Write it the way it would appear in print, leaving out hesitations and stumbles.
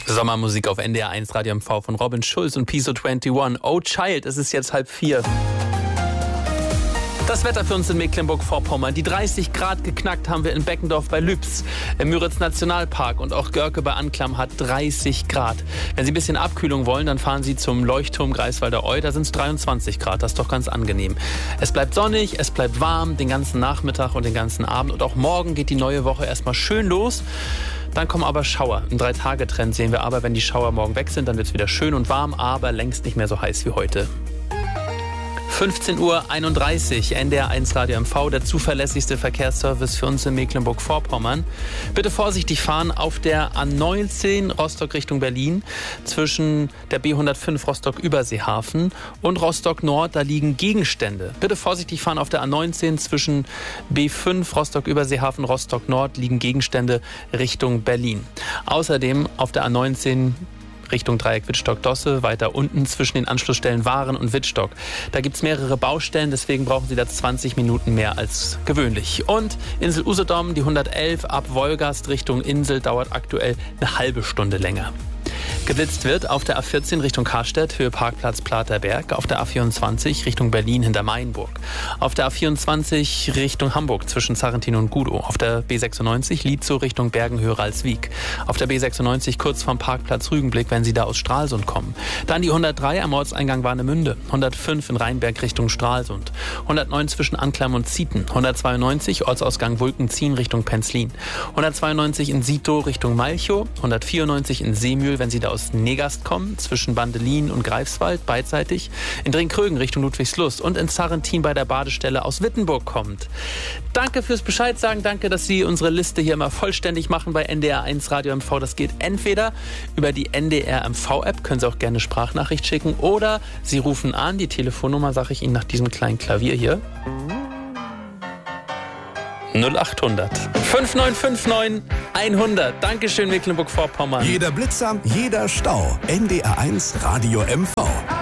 Sommermusik auf NDR 1 Radio MV von Robin Schulz und Piso 21. Oh Child, es ist jetzt 3:30. Das Wetter für uns in Mecklenburg-Vorpommern. Die 30 Grad geknackt haben wir in Beckendorf bei Lübz, im Müritz-Nationalpark, und auch Görke bei Anklam hat 30 Grad. Wenn Sie ein bisschen Abkühlung wollen, dann fahren Sie zum Leuchtturm Greifswalder Eu, da sind es 23 Grad, das ist doch ganz angenehm. Es bleibt sonnig, es bleibt warm den ganzen Nachmittag und den ganzen Abend, und auch morgen geht die neue Woche erstmal schön los. Dann kommen aber Schauer. Im 3-Tage-Trend sehen wir aber, wenn die Schauer morgen weg sind, dann wird es wieder schön und warm, aber längst nicht mehr so heiß wie heute. 15:31 Uhr, NDR 1 Radio MV, der zuverlässigste Verkehrsservice für uns in Mecklenburg-Vorpommern. Bitte vorsichtig fahren auf der A19 Rostock Richtung Berlin zwischen der B105 Rostock-Überseehafen und Rostock Nord, da liegen Gegenstände. Bitte vorsichtig fahren auf der A19 zwischen B5 Rostock-Überseehafen, Rostock Nord liegen Gegenstände Richtung Berlin. Außerdem auf der A19 Richtung Dreieck Wittstock-Dosse, weiter unten zwischen den Anschlussstellen Waren und Wittstock. Da gibt es mehrere Baustellen, deswegen brauchen Sie da 20 Minuten mehr als gewöhnlich. Und Insel-Usedom, die 111 ab Wolgast Richtung Insel, dauert aktuell eine halbe Stunde länger. Geblitzt wird auf der A14 Richtung Karstedt, Höhe Parkplatz Platerberg, auf der A24 Richtung Berlin hinter Mainburg, auf der A24 Richtung Hamburg zwischen Sarrentin und Gudow, auf der B96 Lietzow Richtung Bergen-Höhe Ralswiek, auf der B96 kurz vom Parkplatz Rügenblick, wenn Sie da aus Stralsund kommen. Dann die 103 am Ortseingang Warnemünde, 105 in Rheinberg Richtung Stralsund, 109 zwischen Anklam und Zieten, 192 Ortsausgang Wulkenzien Richtung Penzlin, 192 in Sito Richtung Malchow, 194 in Seemühl, wenn Sie da aus Negast kommen, zwischen Bandelin und Greifswald, beidseitig, in Dringkrögen Richtung Ludwigslust und in Sarrentin bei der Badestelle aus Wittenburg kommt. Danke fürs Bescheid sagen, danke, dass Sie unsere Liste hier immer vollständig machen bei NDR 1 Radio MV. Das geht entweder über die NDR MV-App, können Sie auch gerne Sprachnachricht schicken, oder Sie rufen an, die Telefonnummer sage ich Ihnen nach diesem kleinen Klavier hier. 0800 5959 100. Dankeschön, Mecklenburg-Vorpommern. Jeder Blitzer, jeder Stau. NDR 1 Radio MV.